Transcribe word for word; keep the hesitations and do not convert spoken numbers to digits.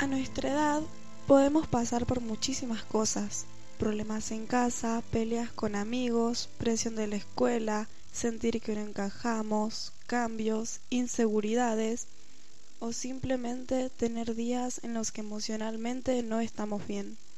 nuestra edad podemos pasar por muchísimas cosas: problemas en casa, peleas con amigos, presión de la escuela, sentir que no encajamos, cambios, inseguridades o simplemente tener días en los que emocionalmente no estamos bien.